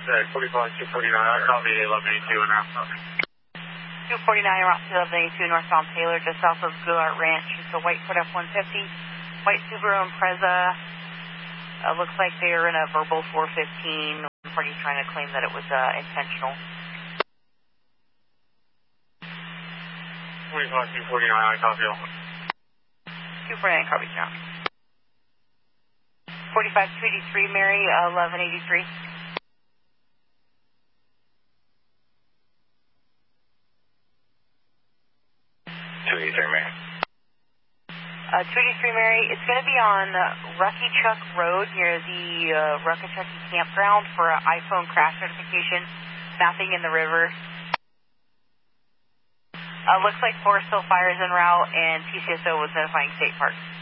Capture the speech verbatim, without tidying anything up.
forty-five, two forty-nine, I copy eleven eighty-two and out. two forty-nine, Route eleven eighty-two, northbound Taylor, just south of Goulart Ranch. It's a white Ford F one fifty, white Subaru Impreza. Uh, looks like they're in a verbal four fifteen. The party's trying to claim that it was uh, intentional. forty-five, two forty-nine, I copy. two forty-nine, copy, John. forty-five, two eighty-three, Mary, uh, eleven eighty-three. two eighty-three, Mary. Uh, two eighty-three, Mary, it's going to be on uh, Rucky Chuck Road near the uh, Rucky Chucky campground for an iPhone crash notification, mapping in the river. Uh, looks like Forest Hill Fire is en route and P C S O was notifying State Park.